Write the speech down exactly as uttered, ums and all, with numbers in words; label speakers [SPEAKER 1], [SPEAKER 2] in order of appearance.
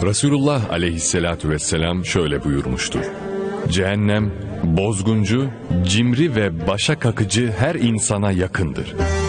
[SPEAKER 1] Resulullah aleyhissalatu vesselam şöyle buyurmuştur. Cehennem, bozguncu, cimri ve başa kakıcı her insana yakındır.